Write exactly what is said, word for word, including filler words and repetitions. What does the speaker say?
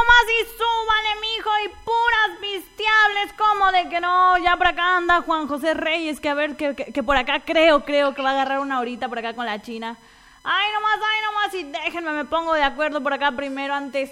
nomás y súbale, mijo, y puras pisteables, como de que no. Ya por acá anda Juan José Reyes, que a ver, que, que, que por acá creo, creo que va a agarrar una horita por acá con la China. Ay, nomás, ay, nomás, y déjenme, me pongo de acuerdo por acá primero antes